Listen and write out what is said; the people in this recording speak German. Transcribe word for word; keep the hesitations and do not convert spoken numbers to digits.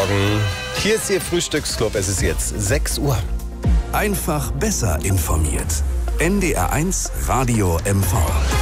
Morgen. Hier ist Ihr Frühstücksclub. Es ist jetzt sechs Uhr. Einfach besser informiert. N D R eins Radio M V.